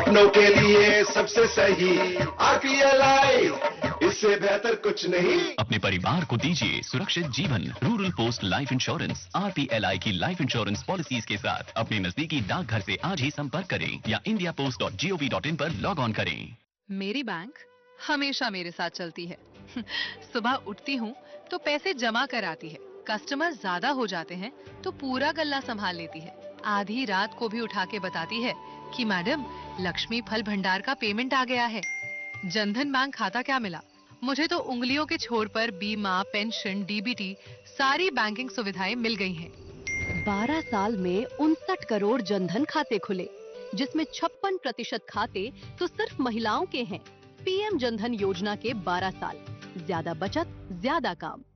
अपनों के लिए सबसे सही RPLI, इससे बेहतर कुछ नहीं। अपने परिवार को दीजिए सुरक्षित जीवन। Rural post life insurance RPLI की लाइफ इंश्योरेंस पॉलिसीज के साथ अपने नजदीकी डाकघर से आज ही संपर्क करें या indiapost.gov.in पर लॉग ऑन करें। मेरी बैंक हमेशा मेरे साथ चलती है। सुबह उठती हूँ तो पैसे जमा कर आती है, कस्टमर ज्यादा हो जाते हैं तो पूरा गल्ला संभाल लेती है, आधी रात को भी उठा के बताती है कि मैडम लक्ष्मी फल भंडार का पेमेंट आ गया है। जनधन बैंक खाता क्या मिला, मुझे तो उंगलियों के छोर पर बीमा, पेंशन, DBT सारी बैंकिंग सुविधाएं मिल गई हैं। 12 साल में 59 करोड़ जनधन खाते खुले, जिसमें 56% खाते तो सिर्फ महिलाओं के हैं। PM जनधन योजना के 12 साल, ज्यादा बचत, ज्यादा काम।